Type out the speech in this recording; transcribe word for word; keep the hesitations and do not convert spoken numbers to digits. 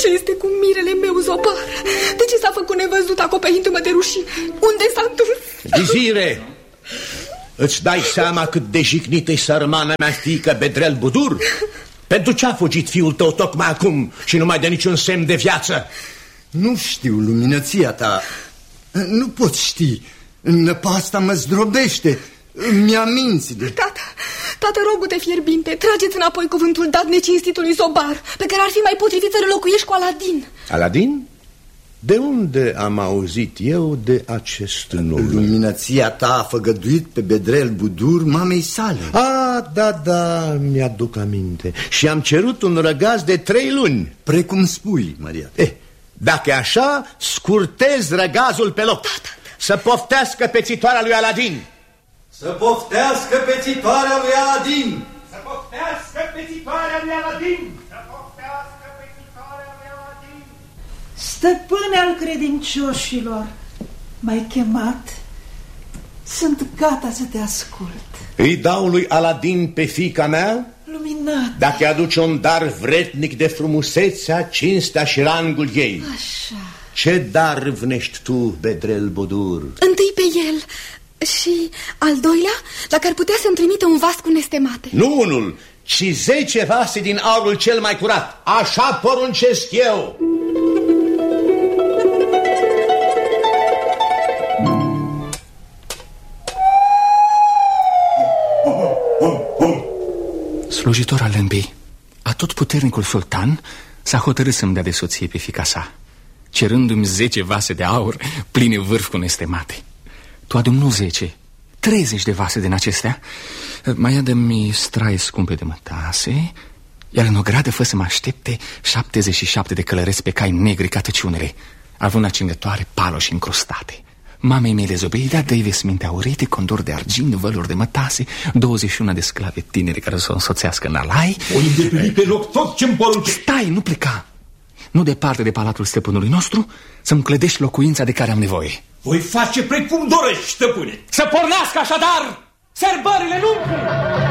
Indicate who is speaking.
Speaker 1: Ce este cu mirele meu, Zobar? De ce s-a făcut nevăzut acoperindu-mă de rușine? Unde s-a întors?
Speaker 2: Vizire, îți dai seama cât de jignită-i sărmana mea fiică Bedrel Budur? Pentru ce a fugit fiul tău tocmai acum și nu mai dă niciun semn de viață?
Speaker 3: Nu știu, luminăția ta. Nu pot ști. Năpasta mă zdrobește. Mi-aminți de...
Speaker 1: Tată, tată, rogu-te fierbinte, trageți înapoi cuvântul dat necinstitului Zobar, pe care ar fi mai potrivit să relocuiești cu Aladin.
Speaker 2: Aladin? De unde am auzit eu de acest nume?
Speaker 3: Luminăția ta a făgăduit pe Bedrel Budur mamei sale.
Speaker 2: Ah, da, da, mi-aduc aminte. Și am cerut un răgaz de trei luni.
Speaker 3: Precum spui, Maria.
Speaker 2: Eh, dacă e așa, scurtez răgazul pe loc.
Speaker 1: Tată.
Speaker 2: Să poftească pețitoarea lui Aladin.
Speaker 3: Să poftească pețitoarea lui Aladin.
Speaker 4: Să poftească pețitoarea lui Aladin. Să poftească pețitoarea lui Aladin.
Speaker 5: Stăpâne al credincioșilor, m-ai chemat? Sunt gata să te ascult.
Speaker 2: Îi dau lui Aladin pe fiica mea,
Speaker 5: Luminat,
Speaker 2: dacă aduce un dar vretnic de frumusețea, cinstea și rangul ei.
Speaker 5: așa.
Speaker 2: Ce dar vnești tu, Bedrel Budur?
Speaker 1: Întâi pe el și al doilea, dacă ar putea să-mi trimite un vas cu nestemate.
Speaker 2: Nu unul, ci zece vase din aurul cel mai curat. Așa poruncesc eu.
Speaker 6: Slujitor al lâmbii, atotputernicul sultan s-a hotărât să-mi dea de soție pe fiica sa, cerându-mi zece vase de aur pline vârf cu nestemate. Tu adu-mi nu zece, treizeci de vase din acestea. Mai adă-mi straie scumpe de mătase, iar în ogradă fă să mă aștepte șaptezeci și șapte de călăreți pe cai negri ca tăciunele, având acingătoare, paloși încrustate. Mamei mele Zobeida dă-i vesminte aurite, condor de argint, văluri de mătase, douăzeci și unu de sclave tineri care să o însoțească în alai.
Speaker 4: O îndeplini pe loc tot ce-mi poruncești.
Speaker 6: Stai, nu pleca. Nu departe de palatul stăpânului nostru, să-mi clădești locuința de care am nevoie.
Speaker 4: Voi face precum dorești, stăpâne.
Speaker 6: Să pornească așadar sărbările lungii!